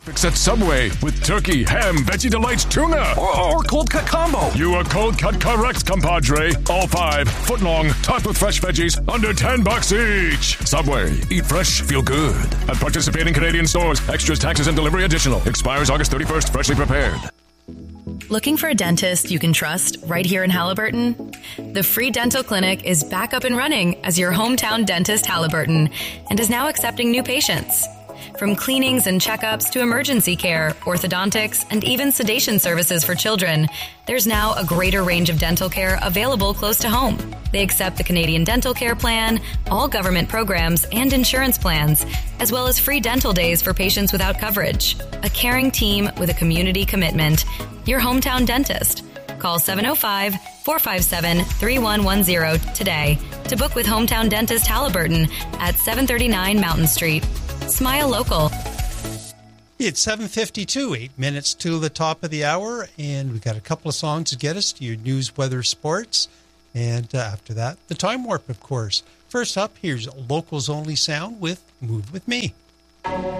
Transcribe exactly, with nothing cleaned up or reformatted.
Fix at Subway with turkey, ham, veggie delights, tuna. Or, or cold cut combo. You are cold cut correct, compadre. All five, foot long, topped with fresh veggies, under ten bucks each. Subway, eat fresh, feel good. At participating Canadian stores, extras, taxes, and delivery additional. Expires August thirty-first, freshly prepared. Looking for a dentist you can trust right here in Haliburton? The Free Dental Clinic is back up and running as your hometown dentist, Haliburton, and is now accepting new patients. From cleanings and checkups to emergency care, orthodontics, and even sedation services for children, there's now a greater range of dental care available close to home. They accept the Canadian Dental Care Plan, all government programs, and insurance plans, as well as free dental days for patients without coverage. A caring team with a community commitment. Your hometown dentist. Call seven oh five, four five seven, three one one zero today to book with Hometown Dentist Haliburton at seven thirty-nine Mountain Street. Smile local. It's seven fifty-two, eight minutes to the top of the hour, and we've got a couple of songs to get us to your news, weather, sports, and uh, after that, the Time Warp, of course. First up, here's Locals Only Sound with Move With Me.